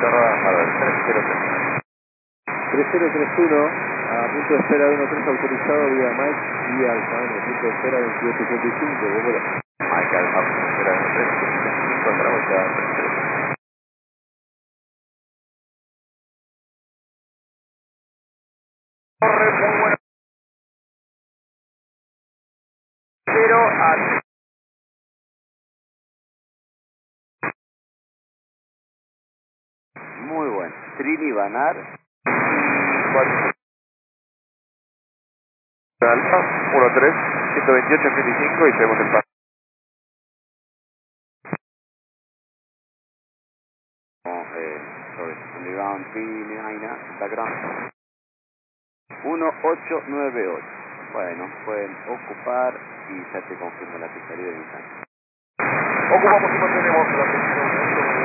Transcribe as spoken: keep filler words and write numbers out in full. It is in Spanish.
tres cero tres uno, a punto de espera uno tres autorizado vía Mike y Alfa, en el punto de espera veintiocho treinta y cinco, ¿cómo era? Mike Alfa, punto de espera uno tres treinta y cinco, Bravo ya tres cero. Corre muy bueno. Cero a Muy bueno. Trini Banar. cuatro. Alfa, uno tres, ciento veintiocho treinta y cinco y tenemos el paso. Eh, sorry. Underground Trini Aina. Background. uno ocho nueve ocho. Bueno, pueden ocupar y ya te confirmo la pista libre de Nissan. Ocupamos y mantenemos la posición.